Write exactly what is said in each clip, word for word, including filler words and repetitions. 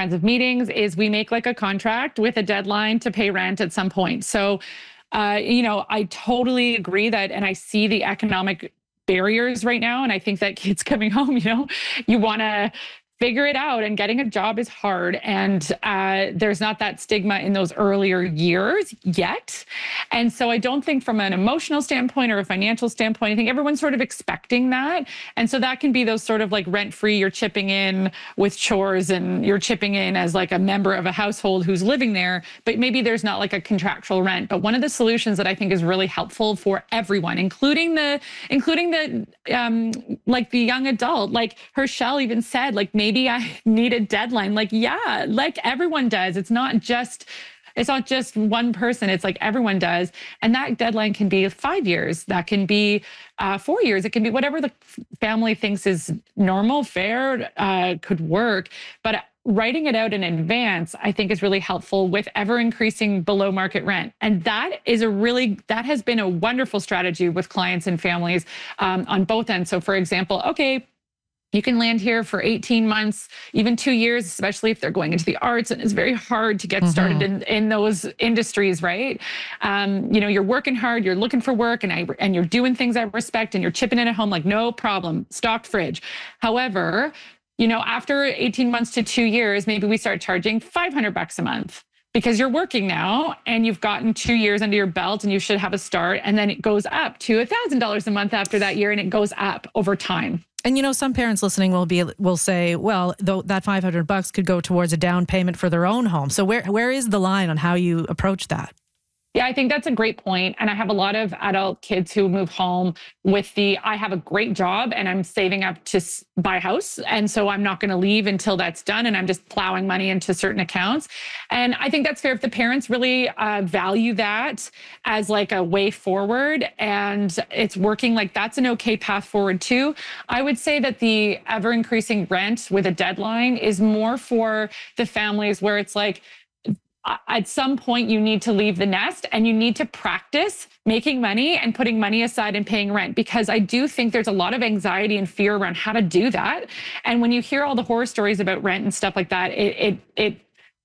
kinds of meetings is we make like a contract with a deadline to pay rent at some point. So, uh, you know, I totally agree that, and I see the economic barriers right now. And I think that kids coming home, you know, you want to figure it out, and getting a job is hard. And uh, there's not that stigma in those earlier years yet. And so I don't think from an emotional standpoint or a financial standpoint, I think everyone's sort of expecting that. And so that can be those sort of like rent-free, you're chipping in with chores and you're chipping in as like a member of a household who's living there, but maybe there's not like a contractual rent. But one of the solutions that I think is really helpful for everyone, including the, including the, um, like the young adult, like Herschel even said, like, maybe I need a deadline. Like, yeah, like everyone does. It's not just, it's not just one person. It's like everyone does. And that deadline can be five years. That can be uh, four years. It can be whatever the family thinks is normal, fair, uh, could work. But writing it out in advance, I think, is really helpful with ever increasing below market rent. And that is a really, that has been a wonderful strategy with clients and families um, on both ends. So for example, okay, you can land here for eighteen months, even two years, especially if they're going into the arts, and it's very hard to get started mm-hmm. in, in those industries, right? Um, you know, you're working hard, you're looking for work, and I and you're doing things I respect, and you're chipping in at home, like no problem, stocked fridge. However, you know, after eighteen months to two years, maybe we start charging five hundred bucks a month, because you're working now and you've gotten two years under your belt and you should have a start. And then it goes up to one thousand dollars a month after that year, and it goes up over time. And, you know, some parents listening will be will say, well, though that five hundred bucks could go towards a down payment for their own home. So where where is the line on how you approach that? Yeah, I think that's a great point. And I have a lot of adult kids who move home with the, I have a great job and I'm saving up to buy a house. And so I'm not going to leave until that's done. And I'm just plowing money into certain accounts. And I think that's fair if the parents really uh, value that as like a way forward and it's working, like that's an okay path forward too. I would say that the ever increasing rent with a deadline is more for the families where it's like, at some point you need to leave the nest and you need to practice making money and putting money aside and paying rent, because I do think there's a lot of anxiety and fear around how to do that. And when you hear all the horror stories about rent and stuff like that, it it it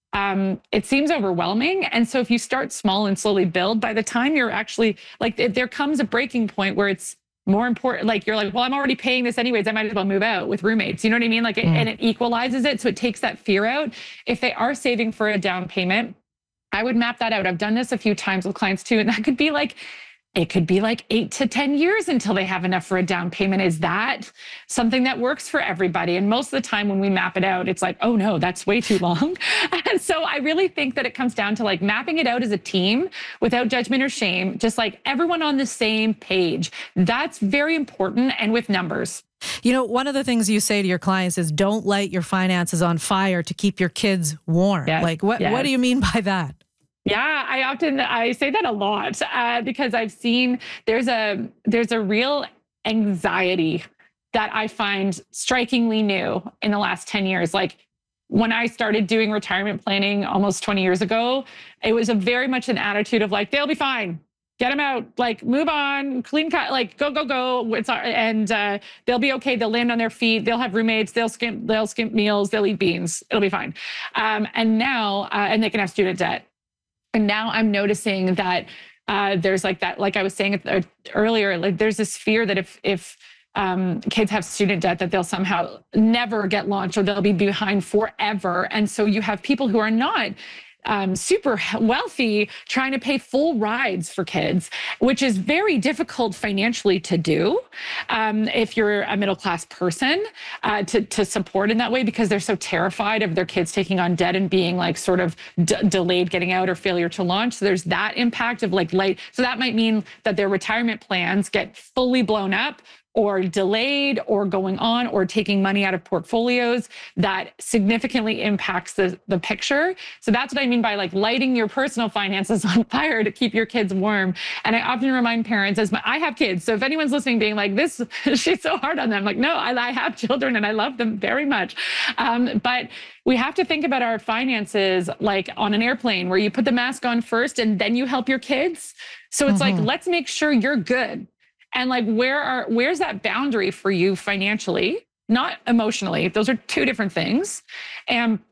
um, it seems overwhelming. And so if you start small and slowly build, by the time you're actually like, there comes a breaking point where it's more important, like you're like, well, I'm already paying this anyways, I might as well move out with roommates. You know what I mean? Like, mm. and it equalizes it. So it takes that fear out. If they are saving for a down payment, I would map that out. I've done this a few times with clients too. And that could be like, it could be like eight to ten years until they have enough for a down payment. Is that something that works for everybody? And most of the time when we map it out, it's like, oh no, that's way too long. And so I really think that it comes down to like mapping it out as a team without judgment or shame, just like everyone on the same page. That's very important, and with numbers. You know, one of the things you say to your clients is don't light your finances on fire to keep your kids warm. Yes, like what, yes. what do you mean by that? Yeah, I often, I say that a lot uh, because I've seen there's a, there's a real anxiety that I find strikingly new in the last ten years. Like when I started doing retirement planning almost twenty years ago, it was a very much an attitude of like, they'll be fine. Get them out, like move on, clean cut, like go, go, go. It's our, and uh, they'll be okay. They'll land on their feet. They'll have roommates. They'll skimp, they'll skimp meals. They'll eat beans. It'll be fine. Um, and now, uh, and they can have student debt. And now I'm noticing that uh, there's like that, like I was saying earlier, like there's this fear that if if um, kids have student debt, that they'll somehow never get launched or they'll be behind forever. And so you have people who are not Um, super wealthy trying to pay full rides for kids, which is very difficult financially to do um, if you're a middle-class person uh, to, to support in that way, because they're so terrified of their kids taking on debt and being like sort of d- delayed getting out or failure to launch. So there's that impact of like late. So that might mean that their retirement plans get fully blown up or delayed or going on or taking money out of portfolios. That significantly impacts the, the picture. So that's what I mean by like lighting your personal finances on fire to keep your kids warm. And I often remind parents, as my, I have kids, so if anyone's listening being like, this, she's so hard on them, like, no, I, I have children and I love them very much. Um, but we have to think about our finances like on an airplane where you put the mask on first and then you help your kids. So it's mm-hmm. like, let's make sure you're good. And like, where are, where's that boundary for you financially, not emotionally? Those are two different things. And